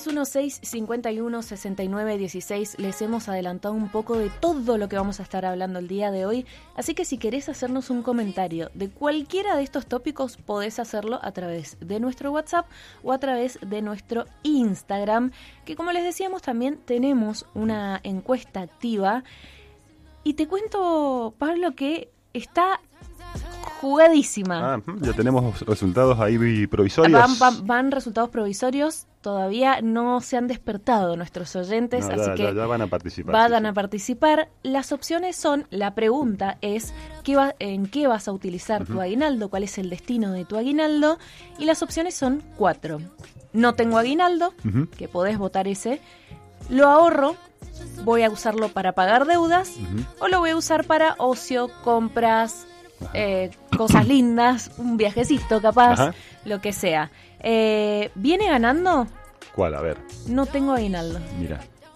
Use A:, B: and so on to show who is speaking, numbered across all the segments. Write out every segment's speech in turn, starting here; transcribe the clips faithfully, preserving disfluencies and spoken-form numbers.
A: seis uno seis, cinco uno, seis nueve uno seis. Les hemos adelantado un poco de todo lo que vamos a estar hablando el día de hoy, así que si querés hacernos un comentario de cualquiera de estos tópicos, podés hacerlo a través de nuestro WhatsApp o a través de nuestro Instagram, que como les decíamos también tenemos una encuesta activa. Y te cuento, Pablo, que está jugadísima.
B: Ah, ya tenemos resultados ahí provisorios.
A: Van, van, van resultados provisorios. Todavía no se han despertado nuestros oyentes,
B: no,
A: así
B: ya,
A: que
B: ya, ya van a participar.
A: Vayan
B: sí,
A: a
B: sí.
A: participar. Las opciones son, la pregunta es ¿qué va, en qué vas a utilizar uh-huh. tu aguinaldo, cuál es el destino de tu aguinaldo, y las opciones son cuatro. No tengo aguinaldo, uh-huh. que podés votar ese. Lo ahorro, voy a usarlo para pagar deudas, uh-huh. o lo voy a usar para ocio, compras, eh, cosas lindas, un viajecito capaz, ajá. lo que sea. Eh, ¿Viene ganando?
B: ¿Cuál? A ver.
A: No tengo aguinaldo.
B: Mira.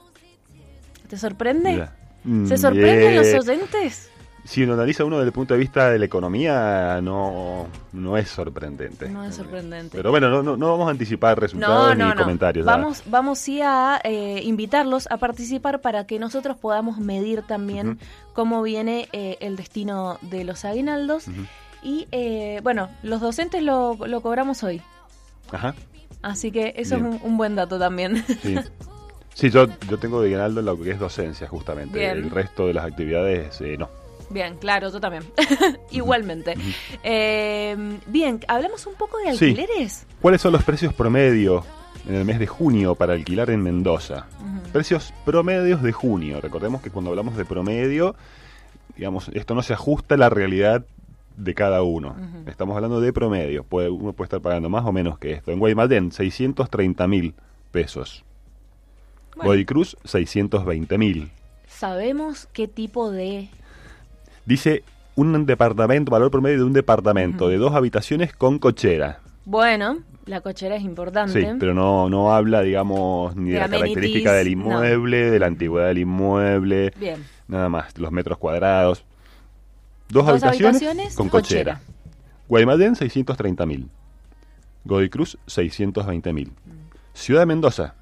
A: ¿Te sorprende?
B: Mira.
A: ¿Se sorprenden
B: eh,
A: los oyentes?
B: Si uno analiza uno desde el punto de vista de la economía, no, no es sorprendente.
A: No es sorprendente.
B: Pero bueno, no, no, no vamos a anticipar resultados
A: no, no,
B: ni
A: no.
B: comentarios.
A: Vamos, vamos sí a eh, invitarlos a participar para que nosotros podamos medir también uh-huh. cómo viene eh, el destino de los aguinaldos. Uh-huh. Y eh, bueno, los docentes lo, lo cobramos hoy.
B: Ajá.
A: Así que eso
B: Bien.
A: es un, un buen dato también.
B: Sí. Sí, yo, yo tengo de aguinaldo en lo que es docencia, justamente.
A: Bien.
B: El resto de las actividades, eh, no.
A: Bien, claro, yo también. Igualmente. Uh-huh. Eh, bien, ¿hablamos un poco de alquileres?
B: Sí. ¿Cuáles son los precios promedio en el mes de junio para alquilar en Mendoza? Uh-huh. Precios promedios de junio. Recordemos que cuando hablamos de promedio, digamos, esto no se ajusta a la realidad de cada uno. Uh-huh. Estamos hablando de promedio. Puede, uno puede estar pagando más o menos que esto. En Guaymallén, seiscientos treinta mil pesos. Bueno. Godoy Cruz, seiscientos veinte mil.
A: ¿Sabemos qué tipo de...?
B: Dice un departamento, valor promedio de un departamento uh-huh. de dos habitaciones con cochera.
A: Bueno, la cochera es importante.
B: Sí, pero no, no habla, digamos, ni de, de la amenities, característica del inmueble, no. de la antigüedad del inmueble.
A: Bien.
B: Nada más, los metros cuadrados. Dos,
A: dos
B: habitaciones,
A: habitaciones
B: con cochera. cochera. Guaymallén, seiscientos treinta mil. Godoy Cruz, seiscientos veinte mil. Mm. Ciudad de Mendoza,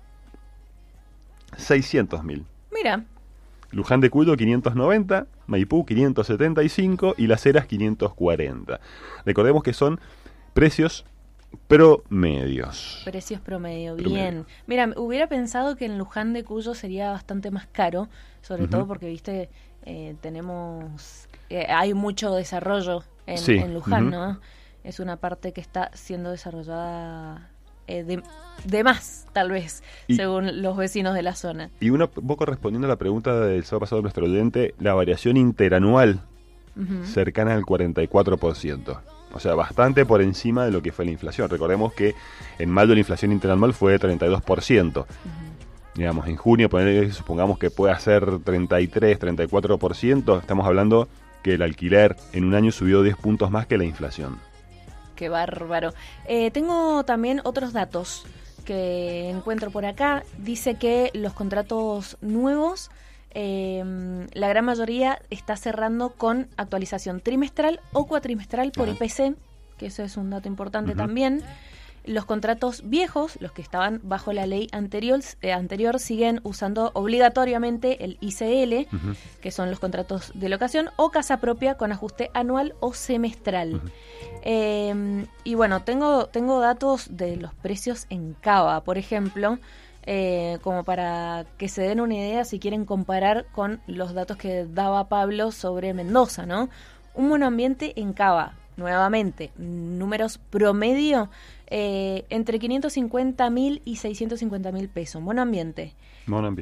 B: seiscientos mil.
A: Mira.
B: Luján de Cuyo, quinientos noventa, Maipú, quinientos setenta y cinco y Las Heras, quinientos cuarenta. Recordemos que son precios promedios.
A: Precios promedio, bien. Promedio. Mira, hubiera pensado que en Luján de Cuyo sería bastante más caro, sobre uh-huh. todo porque, viste, eh, tenemos... Eh, hay mucho desarrollo en,
B: sí.
A: en Luján,
B: uh-huh.
A: ¿no? Es una parte que está siendo desarrollada... Eh, de, de más, tal vez, y, según los vecinos de la zona.
B: Y una, un poco respondiendo a la pregunta del sábado pasado de nuestro oyente, la variación interanual uh-huh. cercana al cuarenta y cuatro por ciento. O sea, bastante por encima de lo que fue la inflación. Recordemos que en mayo la inflación interanual fue de treinta y dos por ciento. Uh-huh. Digamos, en junio, poner, supongamos que pueda ser treinta y tres, treinta y cuatro por ciento. Estamos hablando que el alquiler en un año subió diez puntos más que la inflación.
A: Qué bárbaro. Eh, tengo también otros datos que encuentro por acá. Dice que los contratos nuevos, eh, la gran mayoría está cerrando con actualización trimestral o cuatrimestral por I P C, que eso es un dato importante uh-huh. también. Los contratos viejos, los que estaban bajo la ley anterior, eh, anterior siguen usando obligatoriamente el I C L, uh-huh. que son los contratos de locación, o casa propia con ajuste anual o semestral. Uh-huh. Eh, y bueno, tengo, tengo datos de los precios en Cava, por ejemplo, eh, como para que se den una idea si quieren comparar con los datos que daba Pablo sobre Mendoza, ¿no? Un monoambiente en Cava, nuevamente, números promedio, eh, entre quinientos cincuenta mil y seiscientos cincuenta mil pesos, monoambiente.
B: Monoambiente.